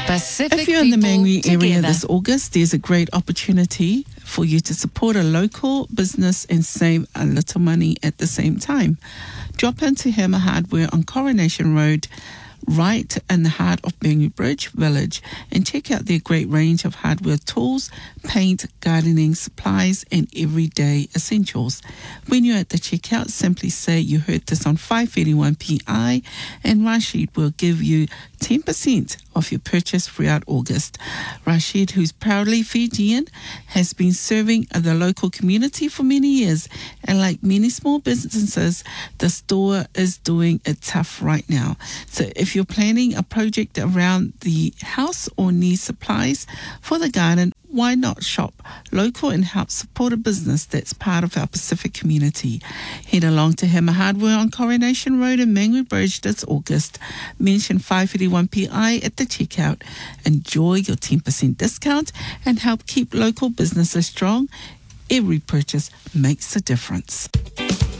Pacific If you're in the people Mangere area together. this August, there's a great opportunity for you to support a local business and save a little money at the same time. Drop into Hammer Hardware on Coronation Road, right in the heart of Mangere Bridge Village, and check out their great range of hardware tools, paint, gardening supplies, and everyday essentials. When you're at the checkout, simply say you heard this on 581 PI, and Rashid will give you 10% off your purchase throughout August. Rashid, who's proudly Fijian, has been serving the local community for many years, and like many small businesses, the store is doing it tough right now. So if you're planning a project around the house or need supplies for the garden, why not shop local and help support a business that's part of our Pacific community? Head along to Hammer Hardware on Coronation Road in Mangere Bridge this August. Mention 581 PI at the checkout. Enjoy your 10% discount and help keep local businesses strong. Every purchase makes a difference.